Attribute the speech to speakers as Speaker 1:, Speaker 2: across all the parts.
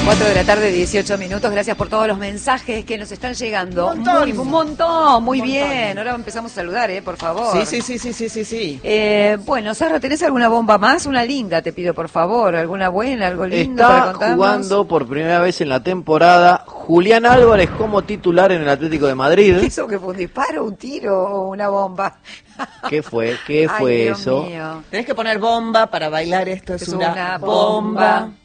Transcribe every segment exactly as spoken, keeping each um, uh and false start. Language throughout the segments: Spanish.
Speaker 1: cuatro de la tarde, dieciocho minutos. Gracias por todos los mensajes que nos están llegando.
Speaker 2: Un montón.
Speaker 1: Muy, un montón, muy
Speaker 2: Un
Speaker 1: bien.
Speaker 2: montón.
Speaker 1: Ahora empezamos a saludar, eh, por favor.
Speaker 2: Sí, sí, sí, sí, sí, sí, sí.
Speaker 1: Eh, bueno, Sarra, ¿tenés alguna bomba más? Una linda, te pido, por favor. ¿Alguna buena, algo lindo
Speaker 3: Está
Speaker 1: para contarnos?
Speaker 3: jugando por primera vez en la temporada Julián Álvarez como titular en el Atlético de Madrid.
Speaker 1: ¿Qué hizo? ¿Que fue un disparo, un tiro o una bomba?
Speaker 3: ¿Qué fue? ¿Qué
Speaker 1: Ay,
Speaker 3: fue
Speaker 1: Dios
Speaker 3: eso?
Speaker 1: mío.
Speaker 2: Tenés que poner bomba para bailar esto. Es,
Speaker 1: Es
Speaker 2: una,
Speaker 1: una
Speaker 2: bomba.
Speaker 1: bomba.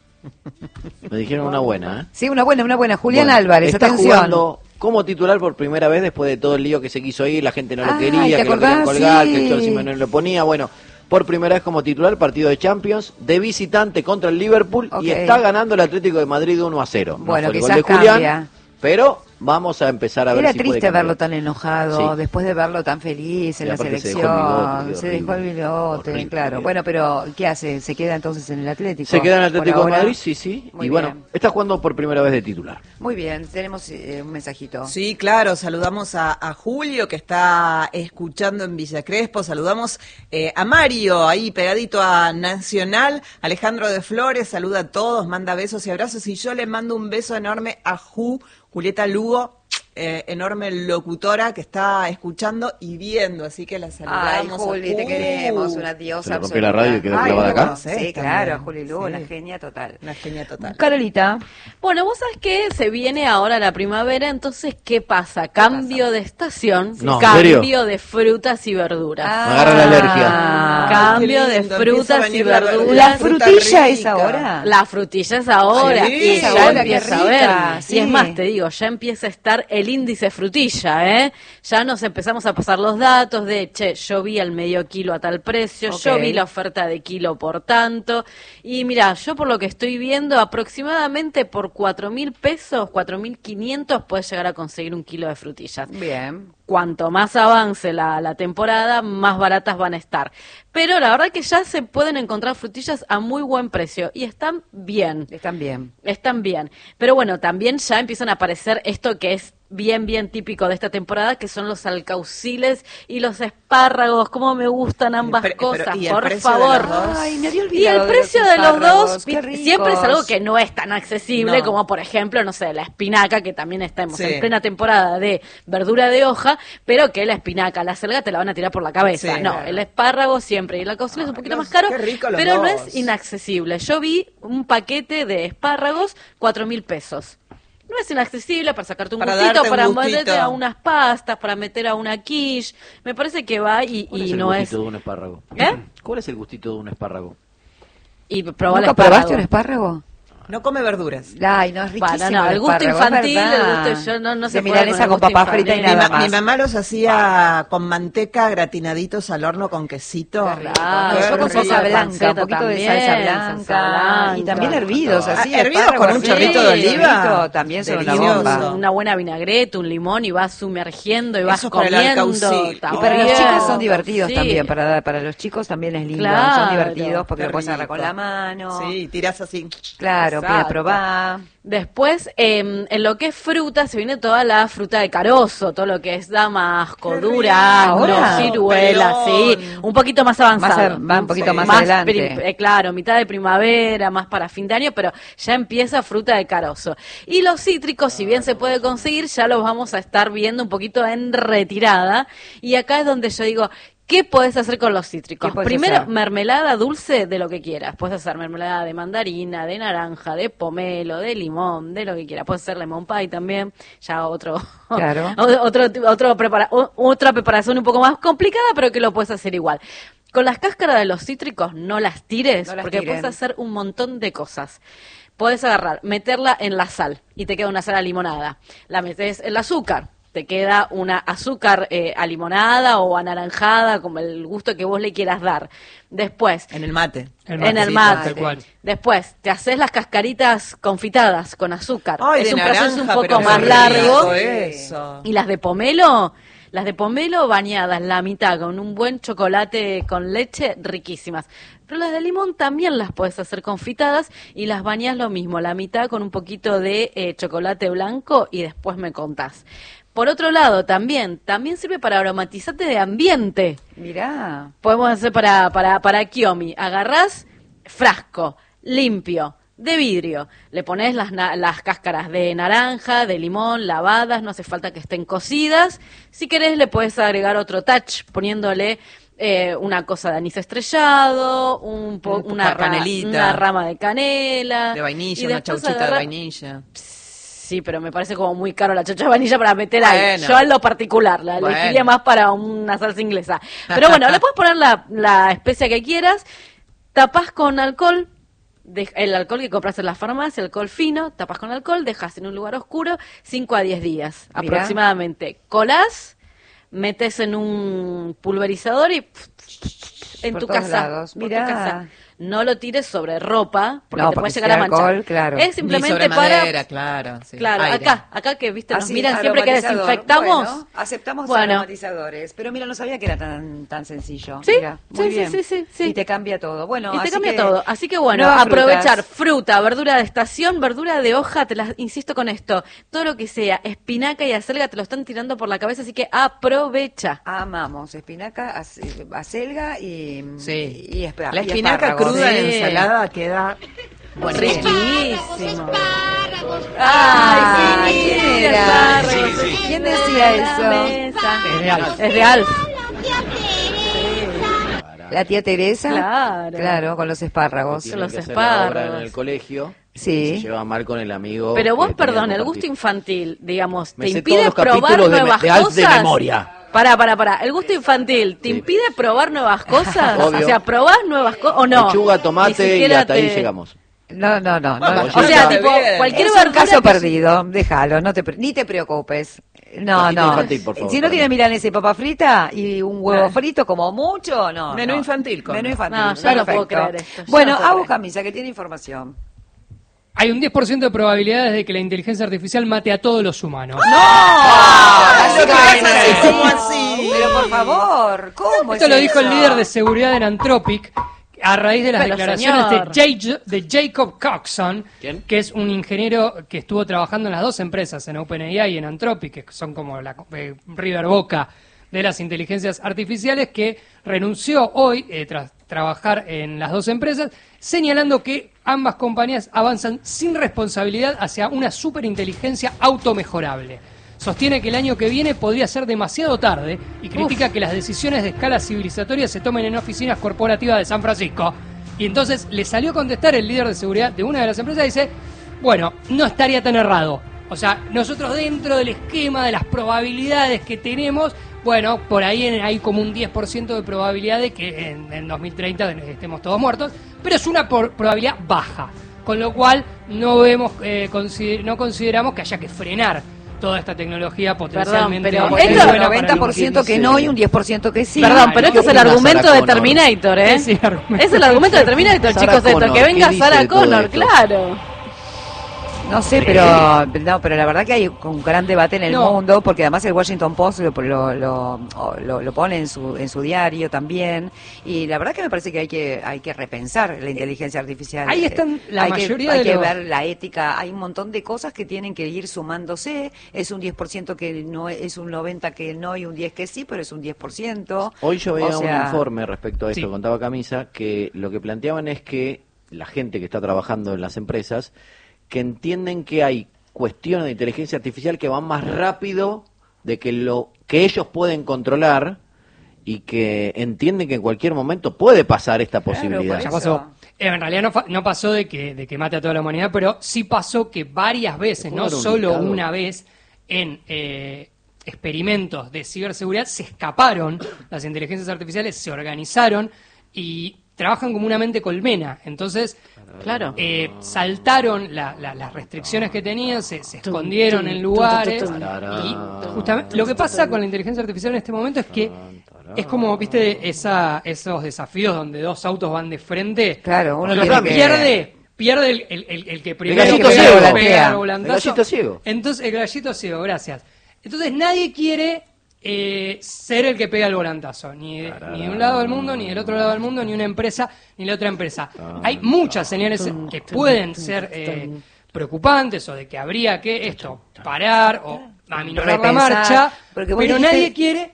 Speaker 3: Me dijeron una buena, ¿eh?
Speaker 1: Sí, una buena, una buena. Julián
Speaker 3: Bueno,
Speaker 1: Álvarez,
Speaker 3: está
Speaker 1: atención.
Speaker 3: jugando como titular por primera vez después de todo el lío que se quiso ir, la gente no lo
Speaker 1: Ay,
Speaker 3: quería,
Speaker 1: ¿te
Speaker 3: que lo querían
Speaker 1: acordás?
Speaker 3: colgar,
Speaker 1: Sí.
Speaker 3: que el Chelsea no lo ponía. Bueno, por primera vez como titular, partido de Champions, de visitante contra el Liverpool,
Speaker 1: Ok.
Speaker 3: y está ganando el Atlético de Madrid uno a cero. No
Speaker 1: Bueno,
Speaker 3: fue el
Speaker 1: quizás
Speaker 3: gol de Julián,
Speaker 1: cambia.
Speaker 3: pero vamos a empezar a ver
Speaker 1: Era
Speaker 3: si puede
Speaker 1: triste
Speaker 3: cambiar.
Speaker 1: verlo tan enojado,
Speaker 3: Sí.
Speaker 1: después de verlo tan feliz en
Speaker 3: Y
Speaker 1: la
Speaker 3: aparte se
Speaker 1: selección.
Speaker 3: dejó el bigote,
Speaker 1: Se
Speaker 3: qué
Speaker 1: dejó el
Speaker 3: horrible.
Speaker 1: bigote,
Speaker 3: Horrible,
Speaker 1: claro.
Speaker 3: horrible.
Speaker 1: Bueno, pero ¿qué hace? ¿Se queda entonces en el Atlético?
Speaker 3: Se queda en el
Speaker 1: por
Speaker 3: Atlético de
Speaker 1: ahora?
Speaker 3: Madrid, sí, sí.
Speaker 1: Muy
Speaker 3: y bueno,
Speaker 1: bien.
Speaker 3: está jugando por primera vez de titular.
Speaker 1: Muy bien, tenemos eh, un mensajito.
Speaker 2: Sí, claro, saludamos a, a Julio que está escuchando en Villa Crespo, saludamos eh, a Mario ahí pegadito a Nacional, Alejandro de Flores, saluda a todos, manda besos y abrazos y yo le mando un beso enorme a Ju, Julieta Lugo, eh, enorme locutora que está escuchando y viendo, así que la
Speaker 1: Ay,
Speaker 2: saludamos.
Speaker 1: Juli,
Speaker 2: a
Speaker 1: te
Speaker 2: Ju.
Speaker 1: queremos, una diosa
Speaker 3: Se le rompió
Speaker 1: absoluta.
Speaker 3: la radio y quedó
Speaker 1: Ay,
Speaker 3: clavada
Speaker 1: ¿la
Speaker 3: acá.
Speaker 1: conocés? Sí,
Speaker 2: También.
Speaker 1: claro, Juli Lu,
Speaker 2: Sí.
Speaker 1: una genia total.
Speaker 2: Una genia total.
Speaker 1: Carolita,
Speaker 4: Bueno, vos sabés que se viene ahora la primavera, entonces, ¿qué pasa? Cambio de estación,
Speaker 3: No, ¿en
Speaker 4: cambio
Speaker 3: serio?
Speaker 4: de frutas y verduras.
Speaker 3: Me agarra la alergia.
Speaker 1: Ah,
Speaker 4: Cambio
Speaker 2: qué
Speaker 4: de
Speaker 2: lindo,
Speaker 4: frutas
Speaker 2: empieza a
Speaker 4: y
Speaker 2: venir la-
Speaker 4: verduras.
Speaker 1: ¿la
Speaker 2: fruta
Speaker 1: frutilla es
Speaker 2: rica.
Speaker 1: ahora?
Speaker 4: La frutilla es ahora,
Speaker 2: Sí,
Speaker 4: y
Speaker 2: es
Speaker 4: ya
Speaker 2: ahora, qué
Speaker 4: empieza a
Speaker 1: rica,
Speaker 4: ver.
Speaker 1: sí.
Speaker 4: Y es más, te digo, ya empieza a estar el índice frutilla, ¿eh? Ya nos empezamos a pasar los datos de, che, yo vi al medio kilo a tal precio,
Speaker 1: Ok.
Speaker 4: yo vi la oferta de kilo por tanto. Y mira, yo por lo que estoy viendo, aproximadamente por cuatro mil pesos, cuatro mil quinientos, puedes llegar a conseguir un kilo de frutillas.
Speaker 1: bien.
Speaker 4: Cuanto más avance la, la temporada, más baratas van a estar. Pero la verdad que ya se pueden encontrar frutillas a muy buen precio y están bien.
Speaker 1: Están bien.
Speaker 4: Están bien. Pero bueno, también ya empiezan a aparecer esto que es bien, bien típico de esta temporada, que son los alcauciles y los espárragos. Cómo me gustan ambas
Speaker 2: Pero- pero-
Speaker 4: cosas,
Speaker 2: ¿y el
Speaker 4: por
Speaker 2: precio de
Speaker 4: favor.
Speaker 2: los dos?
Speaker 1: Ay, me había
Speaker 4: Y
Speaker 1: olvidado
Speaker 4: el precio de los,
Speaker 1: espárragos,
Speaker 4: dos
Speaker 1: qué
Speaker 4: vi- siempre es
Speaker 1: ricos.
Speaker 4: algo que no es tan accesible
Speaker 2: No.
Speaker 4: como, por ejemplo, no sé, la espinaca, que también estamos
Speaker 2: Sí.
Speaker 4: en plena temporada de verdura de hoja, pero que la espinaca, la selga te la van a tirar por la cabeza.
Speaker 2: Sí,
Speaker 4: no,
Speaker 2: claro.
Speaker 4: el espárrago siempre y el alcaucil es un poquito
Speaker 2: los-
Speaker 4: más caro,
Speaker 2: qué rico los
Speaker 4: pero no
Speaker 2: dos.
Speaker 4: es inaccesible. Yo vi un paquete de espárragos, cuatro mil pesos. No es inaccesible para sacarte un
Speaker 2: Para
Speaker 4: gustito,
Speaker 2: darte un
Speaker 4: para
Speaker 2: gustito.
Speaker 4: meterte a unas pastas, para meter a una quiche. Me parece que va y,
Speaker 3: ¿Cuál
Speaker 4: y
Speaker 3: es el
Speaker 4: no
Speaker 3: gustito
Speaker 4: es...
Speaker 3: de un espárrago?
Speaker 4: ¿Eh?
Speaker 3: ¿Cuál es el gustito de un espárrago?
Speaker 4: Y probar el
Speaker 1: ¿Nunca
Speaker 4: espárrago.
Speaker 1: probaste un espárrago?
Speaker 2: No come verduras.
Speaker 1: Ay, no, es riquísimo.
Speaker 4: Bueno, no, el gusto
Speaker 1: espárrago, es
Speaker 4: infantil, el
Speaker 1: verdad.
Speaker 4: gusto- yo no- no se
Speaker 1: de
Speaker 4: puede
Speaker 1: milanesa
Speaker 4: con el
Speaker 1: con
Speaker 4: gusto
Speaker 1: papa frita y
Speaker 4: infantil.
Speaker 1: nada
Speaker 2: mi, ma-
Speaker 1: más.
Speaker 2: mi mamá los hacía con manteca, gratinaditos al horno con quesito.
Speaker 1: Qué rico.
Speaker 4: Claro,
Speaker 2: Qué
Speaker 1: yo con
Speaker 2: rico.
Speaker 1: salsa blanca,
Speaker 4: panceta
Speaker 1: un poquito de
Speaker 4: también,
Speaker 1: salsa blanca,
Speaker 4: salsa blanca.
Speaker 1: y también hervidos,
Speaker 2: Ah,
Speaker 1: así.
Speaker 2: hervidos
Speaker 1: espárragos
Speaker 2: con un
Speaker 1: así,
Speaker 2: chorrito de oliva.
Speaker 1: hervidito, también son una
Speaker 2: Delicioso.
Speaker 1: bomba.
Speaker 4: Una buena vinagreta, un limón y vas sumergiendo y vas
Speaker 2: Eso es para el
Speaker 4: comiendo.
Speaker 2: alcaucil.
Speaker 4: Está
Speaker 1: Y para los
Speaker 4: bien.
Speaker 1: chicos son divertidos
Speaker 4: Sí.
Speaker 1: también, para, para los chicos también es lindo,
Speaker 4: Claro.
Speaker 1: son divertidos porque
Speaker 2: Qué
Speaker 1: lo puedes agarrar
Speaker 2: rico.
Speaker 1: con la mano.
Speaker 2: Sí, tirás así.
Speaker 1: Claro, pide
Speaker 4: Exacto.
Speaker 1: probar.
Speaker 4: Después, eh, en lo que es fruta, se viene toda la fruta de carozo, todo lo que es damasco,
Speaker 2: Qué
Speaker 4: durazno,
Speaker 1: rico.
Speaker 4: ciruela, sí,
Speaker 2: Pelón.
Speaker 4: un poquito más avanzado.
Speaker 1: Más a- va un poquito
Speaker 2: Sí.
Speaker 1: más adelante.
Speaker 4: pri- eh, claro, mitad de primavera, más para fin de año, pero ya empieza fruta de carozo. Y los cítricos, si bien se puede conseguir, ya los vamos a estar viendo un poquito en retirada. Y acá es donde yo digo, ¿qué podés hacer con los cítricos?
Speaker 1: ¿Qué podés
Speaker 4: Primero,
Speaker 1: hacer?
Speaker 4: mermelada dulce de lo que quieras. Puedes hacer mermelada de mandarina, de naranja, de pomelo, de limón, de lo que quieras. Puedes hacer lemon pie también, ya otro,
Speaker 1: Claro.
Speaker 4: otro, otro prepara, o- otra preparación un poco más complicada, pero que lo puedes hacer igual. Con las cáscaras de los cítricos no las tires,
Speaker 1: No las
Speaker 4: porque
Speaker 1: tiren.
Speaker 4: puedes hacer un montón de cosas. Puedes agarrar, meterla en la sal y te queda una sal a limonada. La metes en el azúcar, te queda una azúcar eh, a limonada o anaranjada, como el gusto que vos le quieras dar. Después,
Speaker 2: En el mate.
Speaker 4: en el
Speaker 2: Sí,
Speaker 4: mate.
Speaker 2: tal cual.
Speaker 4: Después, te haces las cascaritas confitadas con azúcar.
Speaker 2: Ay,
Speaker 4: es
Speaker 2: de
Speaker 4: un proceso un
Speaker 2: naranja,
Speaker 4: poco
Speaker 2: pero
Speaker 4: más
Speaker 2: qué
Speaker 4: largo.
Speaker 2: rico eso.
Speaker 4: Y las de pomelo, las de pomelo bañadas la mitad con un buen chocolate con leche, riquísimas. Pero las de limón también las puedes hacer confitadas y las bañas lo mismo, la mitad con un poquito de eh, chocolate blanco y después me contás. Por otro lado, también, también sirve para aromatizante de ambiente.
Speaker 1: Mirá.
Speaker 4: Podemos hacer para, para, para Kiyomi. Agarrás frasco limpio de vidrio. Le pones las, na- las cáscaras de naranja, de limón, lavadas, no hace falta que estén cocidas. Si querés le puedes agregar otro touch poniéndole eh, una cosa de anís estrellado, un po-
Speaker 2: Un-
Speaker 4: una, ra-
Speaker 2: canelita.
Speaker 4: una rama de canela.
Speaker 2: De vainilla,
Speaker 4: y
Speaker 2: una
Speaker 4: después
Speaker 2: chauchita de
Speaker 4: agarra-
Speaker 2: vainilla.
Speaker 4: Sí, pero me parece como muy caro la chocha de vainilla para meter ahí.
Speaker 2: Bueno.
Speaker 4: Yo en lo particular, la
Speaker 2: Bueno.
Speaker 4: elegiría más para una salsa inglesa. Pero bueno, le puedes poner la, la especia que quieras, tapás con alcohol, de- el alcohol que compras en la farmacia, alcohol fino, tapas con alcohol, dejas en un lugar oscuro cinco a diez días
Speaker 1: Mirá.
Speaker 4: aproximadamente. Colás, metes en un pulverizador y en
Speaker 1: Por
Speaker 4: tu
Speaker 1: todos
Speaker 4: casa.
Speaker 1: lados.
Speaker 4: por tu
Speaker 1: Mirá.
Speaker 4: casa. No lo tires sobre ropa, porque
Speaker 1: No,
Speaker 4: te
Speaker 1: porque
Speaker 4: puede
Speaker 1: si
Speaker 4: llegar a manchar.
Speaker 1: alcohol, claro.
Speaker 4: Es
Speaker 2: Ni
Speaker 4: simplemente
Speaker 2: sobre
Speaker 4: para...
Speaker 2: madera, claro. sí.
Speaker 4: Claro,
Speaker 2: Aire.
Speaker 4: acá, acá que viste, nos
Speaker 1: Así,
Speaker 4: miran siempre que
Speaker 1: aromatizador.
Speaker 4: desinfectamos.
Speaker 1: Bueno, aceptamos
Speaker 4: Bueno.
Speaker 1: aromatizadores, pero mira, no sabía que era tan tan sencillo.
Speaker 4: Sí,
Speaker 1: Mira, muy
Speaker 4: sí, sí,
Speaker 1: bien.
Speaker 4: sí, sí, sí.
Speaker 1: Y te cambia todo. Bueno,
Speaker 4: Y te
Speaker 1: así
Speaker 4: cambia
Speaker 1: que-
Speaker 4: todo. Así que bueno,
Speaker 1: nuevas
Speaker 4: aprovechar
Speaker 1: frutas.
Speaker 4: fruta, verdura de estación, verdura de hoja, te las insisto con esto. Todo lo que sea espinaca y acelga te lo están tirando por la cabeza, así que aprovecha.
Speaker 1: Amamos espinaca, ace- acelga y,
Speaker 2: Sí.
Speaker 1: y, espa-
Speaker 2: La
Speaker 1: y
Speaker 2: espinaca
Speaker 1: espárragos.
Speaker 2: cruda en
Speaker 4: Sí.
Speaker 2: ensalada queda buenísima.
Speaker 4: Riquísimo.
Speaker 1: Ay,
Speaker 4: sí,
Speaker 1: ¿quién era?
Speaker 4: espárragos,
Speaker 3: Sí, sí.
Speaker 1: ¿Quién decía
Speaker 4: en la
Speaker 1: eso?
Speaker 4: mesa.
Speaker 5: Es de Alf.
Speaker 4: Es de Alf.
Speaker 1: La tía Teresa.
Speaker 4: Claro.
Speaker 1: Claro, con los espárragos.
Speaker 3: Tienen
Speaker 4: los
Speaker 3: que hacer la obra
Speaker 4: espárragos.
Speaker 3: en el colegio.
Speaker 1: Sí.
Speaker 3: Se lleva mal con el amigo.
Speaker 4: Pero vos,
Speaker 3: que tenía
Speaker 4: perdón,
Speaker 3: que
Speaker 4: el gusto
Speaker 3: compartir.
Speaker 4: infantil, digamos,
Speaker 3: Me
Speaker 4: ¿te
Speaker 3: sé
Speaker 4: impide
Speaker 3: todos los
Speaker 4: probar
Speaker 3: capítulos de me-
Speaker 4: nuevas
Speaker 3: de Alf
Speaker 4: cosas?
Speaker 3: de memoria.
Speaker 4: Pará, pará, pará. ¿El gusto infantil te
Speaker 3: Sí.
Speaker 4: impide probar nuevas cosas?
Speaker 3: Obvio.
Speaker 4: O sea, ¿probás nuevas cosas o no?
Speaker 3: Lechuga,
Speaker 4: Ni
Speaker 3: tomate y
Speaker 4: siquiera
Speaker 3: hasta ahí
Speaker 4: te-
Speaker 3: llegamos.
Speaker 1: No, no, no. no,
Speaker 3: Bueno,
Speaker 1: no.
Speaker 4: O sea,
Speaker 3: Está
Speaker 4: tipo,
Speaker 2: bien.
Speaker 4: cualquier
Speaker 1: es un
Speaker 4: verdura
Speaker 1: caso
Speaker 4: que-
Speaker 1: perdido, déjalo, no te, pre- ni te preocupes. No,
Speaker 3: Cajita
Speaker 1: no.
Speaker 3: infantil, por favor,
Speaker 1: si no
Speaker 3: perdón.
Speaker 1: tiene milanesa y papa frita y un huevo
Speaker 2: Ah.
Speaker 1: frito como mucho, no.
Speaker 2: Menú
Speaker 1: no.
Speaker 2: infantil, come.
Speaker 1: Menú infantil.
Speaker 4: No, yo no puedo
Speaker 1: perfecto.
Speaker 4: creer esto, yo
Speaker 1: Bueno,
Speaker 4: no puedo
Speaker 1: Agus
Speaker 4: creer.
Speaker 1: Camisa, que tiene información.
Speaker 5: Hay un diez por ciento de probabilidades de que la inteligencia artificial mate a todos los humanos.
Speaker 1: ¡No!
Speaker 2: ¿Qué pasa así? ¿Cómo así?
Speaker 1: Pero por favor, ¿cómo
Speaker 5: Esto
Speaker 1: es
Speaker 5: lo dijo el
Speaker 1: eso?
Speaker 5: líder de seguridad en Anthropic a raíz de las
Speaker 4: Pero,
Speaker 5: declaraciones
Speaker 4: señor.
Speaker 5: de, Jay- de Jacob Coxon,
Speaker 3: ¿Quién?
Speaker 5: que es un ingeniero que estuvo trabajando en las dos empresas, en OpenAI y en Anthropic, que son como la eh, River Boca de las inteligencias artificiales, que renunció hoy eh, tras trabajar en las dos empresas, señalando que ambas compañías avanzan sin responsabilidad hacia una superinteligencia automejorable. Sostiene que el año que viene podría ser demasiado tarde y critica que las decisiones de escala civilizatoria se tomen en oficinas corporativas de San Francisco. Y entonces le salió a contestar el líder de seguridad de una de las empresas y dice, bueno, no estaría tan errado. O sea, nosotros dentro del esquema de las probabilidades que tenemos, bueno, por ahí en- hay como un diez por ciento de probabilidad de que en, en dos mil treinta estemos todos muertos, pero es una por- probabilidad baja, con lo cual no vemos, eh, consider- no consideramos que haya que frenar toda esta tecnología potencialmente
Speaker 4: pero
Speaker 5: muy
Speaker 4: esto-
Speaker 5: buena
Speaker 1: Un
Speaker 5: para
Speaker 1: noventa por ciento
Speaker 3: el-
Speaker 1: que no y un diez por ciento que sí.
Speaker 4: Perdón, pero
Speaker 3: ¿qué
Speaker 4: este es el
Speaker 3: opina
Speaker 4: argumento
Speaker 3: Sarah
Speaker 4: de
Speaker 3: Connor?
Speaker 4: Terminator, ¿eh?
Speaker 5: Es el argumento.
Speaker 4: Es el argumento de Terminator,
Speaker 3: Sarah
Speaker 4: chicos, esto.
Speaker 3: Connor,
Speaker 4: Que
Speaker 3: ¿qué
Speaker 4: venga
Speaker 3: dice
Speaker 4: Sarah
Speaker 3: de todo
Speaker 4: Connor,
Speaker 3: esto?
Speaker 4: claro.
Speaker 1: No sé, pero no, pero la verdad que hay un gran debate en el
Speaker 5: No.
Speaker 1: mundo, porque además el Washington Post lo, lo, lo, lo- lo pone en su en su diario también, y la verdad que me parece que hay que hay que repensar la inteligencia artificial.
Speaker 5: Ahí están la
Speaker 1: hay
Speaker 5: mayoría
Speaker 1: que, hay
Speaker 5: de
Speaker 1: que
Speaker 5: los-
Speaker 1: ver la ética, hay un montón de cosas que tienen que ir sumándose, es un diez por ciento que no es un noventa que no y un diez que sí, pero es un diez por ciento.
Speaker 3: Hoy yo veía
Speaker 1: O sea,
Speaker 3: un informe respecto a esto,
Speaker 5: Sí.
Speaker 3: contaba Camisa, que lo que planteaban es que la gente que está trabajando en las empresas, que entienden que hay cuestiones de inteligencia artificial que van más rápido de que lo que ellos pueden controlar y que entienden que en cualquier momento puede pasar esta
Speaker 1: Claro,
Speaker 3: posibilidad.
Speaker 1: por
Speaker 5: Ya
Speaker 1: eso.
Speaker 5: pasó. Eh, En realidad no, fa- no pasó de que, de que mate a toda la humanidad, pero sí pasó que varias veces, no
Speaker 3: Bueno, un
Speaker 5: solo
Speaker 3: dictado.
Speaker 5: una vez, en eh, experimentos de ciberseguridad se escaparon, las inteligencias artificiales se organizaron y trabajan como una mente colmena. Entonces,
Speaker 4: Claro.
Speaker 5: eh, saltaron la- la- las restricciones que tenían, se, se escondieron en lugares. Y justamente lo que pasa con la inteligencia artificial en este momento es que es como, viste, esa, esos desafíos donde dos autos van de frente.
Speaker 1: Claro, uno
Speaker 5: Lo
Speaker 1: tiene
Speaker 5: que
Speaker 1: que-
Speaker 5: pierde, pierde el, el- el- el que primero
Speaker 3: gallito
Speaker 5: pega,
Speaker 3: ciego,
Speaker 5: pega
Speaker 1: voltea.
Speaker 5: el volantazo.
Speaker 3: El gallito ciego.
Speaker 5: Entonces, el gallito ciego, gracias. Entonces nadie quiere eh, ser el que pega el volantazo, ni de, ni de un lado del mundo, ni del otro lado del mundo, ni una empresa, ni la otra empresa. Hay muchas señales que pueden ser eh, preocupantes o de que habría que esto parar o aminorar la
Speaker 1: Repensar,
Speaker 5: marcha,
Speaker 1: porque vos
Speaker 5: pero
Speaker 1: dijiste-
Speaker 5: nadie quiere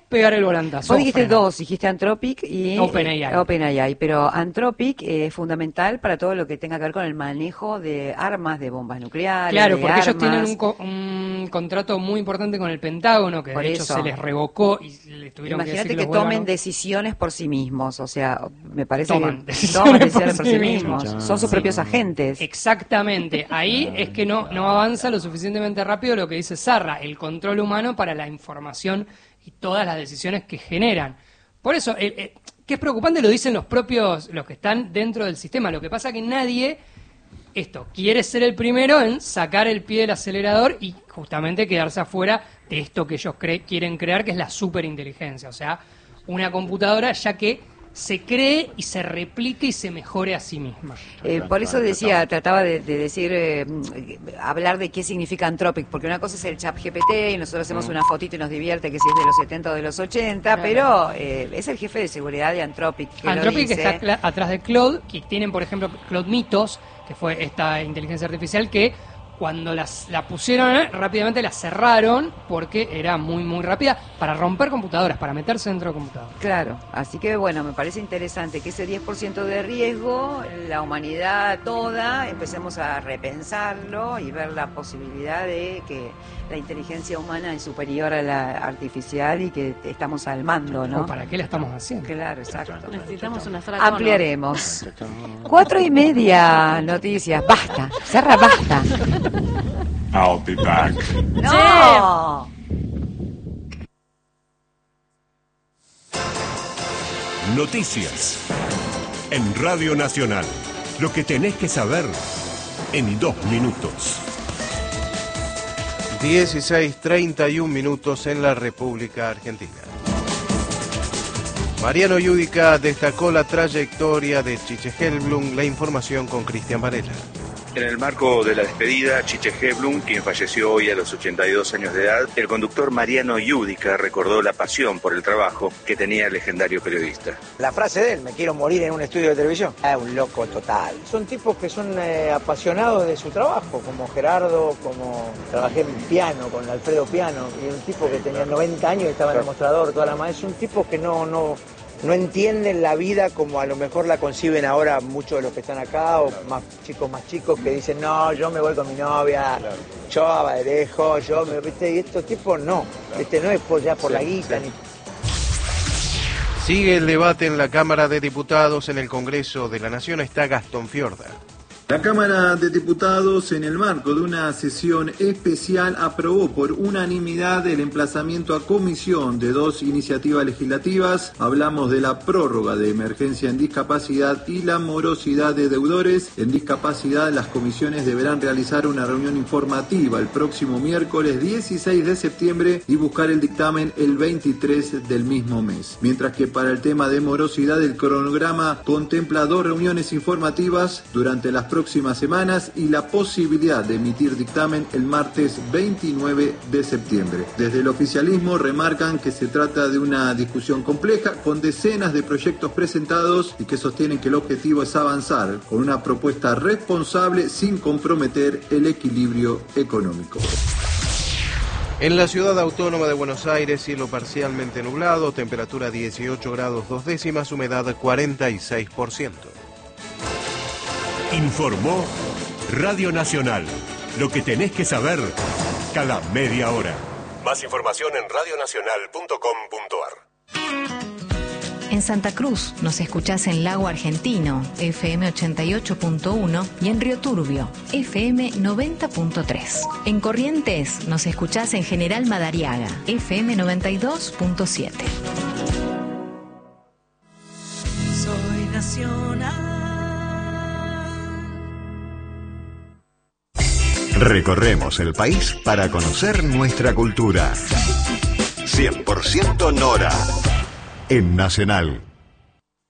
Speaker 5: pegar el volantazo.
Speaker 1: Vos dijiste
Speaker 5: frenar.
Speaker 1: dos, dijiste Anthropic y
Speaker 5: OpenAI.
Speaker 1: OpenAI, pero Anthropic es fundamental para todo lo que tenga que ver con el manejo de armas, de bombas nucleares.
Speaker 5: Claro,
Speaker 1: de
Speaker 5: porque
Speaker 1: armas.
Speaker 5: ellos tienen un, co- un contrato muy importante con el Pentágono, que
Speaker 1: Por
Speaker 5: de hecho
Speaker 1: eso.
Speaker 5: se les revocó y les tuvieron
Speaker 1: Imagínate
Speaker 5: que
Speaker 1: que,
Speaker 5: decir que, los
Speaker 1: tomen
Speaker 5: vuelvan-
Speaker 1: decisiones por sí mismos, o sea, me parece
Speaker 5: Toman
Speaker 1: que
Speaker 5: decisiones
Speaker 1: toman
Speaker 5: por
Speaker 1: decisiones por
Speaker 5: sí
Speaker 1: sí
Speaker 5: mismos.
Speaker 1: mismos, son sus propios agentes.
Speaker 5: Exactamente, ahí es que no, no avanza lo suficientemente rápido lo que dice Sarra, el control humano para la información y todas las decisiones que generan. Por eso, eh, eh, que es preocupante lo dicen los propios, los que están dentro del sistema, lo que pasa que nadie, esto, quiere ser el primero en sacar el pie del acelerador y justamente quedarse afuera de esto que ellos cre- quieren crear, que es la superinteligencia, o sea, una computadora ya que se cree y se replique y se mejore a sí misma.
Speaker 1: Eh, por eso decía, trataba de, de decir, eh, hablar de qué significa Anthropic, porque una cosa es el chat G P T y nosotros hacemos una fotito y nos divierte que si es de los setenta o de los ochenta,
Speaker 4: Claro.
Speaker 1: pero eh, es el jefe de seguridad de Anthropic. Que
Speaker 5: Anthropic
Speaker 1: lo dice.
Speaker 5: está cla- atrás de Claude, que tienen, por ejemplo, Claude Mythos, que fue esta inteligencia artificial que cuando las, la pusieron eh, rápidamente la cerraron porque era muy, muy rápida para romper computadoras, para meterse dentro de computadoras.
Speaker 1: Claro, así que bueno, me parece interesante que ese diez por ciento de riesgo, la humanidad toda, empecemos a repensarlo y ver la posibilidad de que la inteligencia humana es superior a la artificial y que estamos al mando, ¿no?
Speaker 5: ¿O para qué la estamos haciendo?
Speaker 1: Claro, exacto.
Speaker 4: Necesitamos una Sarah Connor.
Speaker 1: Ampliaremos. Cuatro y media noticias. Basta. Cerra, basta.
Speaker 6: I'll be back.
Speaker 1: ¡No!
Speaker 7: Noticias. En Radio Nacional. Lo que tenés que saber en dos minutos.
Speaker 8: dieciséis treinta y un minutos en la República Argentina. Mariano Yudica destacó la trayectoria de Chiche Helblum. La información con Cristian Varela.
Speaker 9: En el marco de la despedida, Chiche Helblum, quien falleció hoy a los ochenta y dos años de edad, el conductor Mariano Yudica recordó la pasión por el trabajo que tenía el legendario periodista.
Speaker 10: La frase de él, me quiero morir en un estudio de televisión, es un loco total. Son tipos que son eh, apasionados de su trabajo, como Gerardo, como trabajé en piano con Alfredo Piano, y un tipo que tenía noventa años y estaba en el mostrador toda la mañana. Es un tipo que no... no No entienden la vida como a lo mejor la conciben ahora muchos de los que están acá, o más chicos más chicos que dicen, no, yo me voy con mi novia, yo a Baderejo, yo me... ¿viste? Y estos tipos no, ¿viste? No es por, ya por la guita, ni...
Speaker 8: Sigue el debate en la Cámara de Diputados. En el Congreso de la Nación está Gastón Fiorda.
Speaker 11: La Cámara de Diputados, en el marco de una sesión especial, aprobó por unanimidad el emplazamiento a comisión de dos iniciativas legislativas. Hablamos de la prórroga de emergencia en discapacidad y la morosidad de deudores. En discapacidad, las comisiones deberán realizar una reunión informativa el próximo miércoles dieciséis de septiembre y buscar el dictamen el veintitrés del mismo mes. Mientras que para el tema de morosidad, el cronograma contempla dos reuniones informativas durante las próximas semanas y la posibilidad de emitir dictamen el martes veintinueve de septiembre. Desde el oficialismo remarcan que se trata de una discusión compleja con decenas de proyectos presentados y que sostienen que el objetivo es avanzar con una propuesta responsable sin comprometer el equilibrio económico.
Speaker 8: En la ciudad autónoma de Buenos Aires, cielo parcialmente nublado, temperatura dieciocho grados dos décimas, humedad cuarenta y seis por ciento.
Speaker 7: Informó Radio Nacional. Lo que tenés que saber cada media hora. Más información en radionacional punto com punto ar.
Speaker 12: En Santa Cruz nos escuchás en Lago Argentino, F M ochenta y ocho punto uno, y en Río Turbio, F M noventa punto tres. En Corrientes nos escuchás en General Madariaga, F M noventa y dos punto siete.
Speaker 13: Soy nacional.
Speaker 14: Recorremos el país para conocer nuestra cultura. cien por ciento Nora. En Nacional.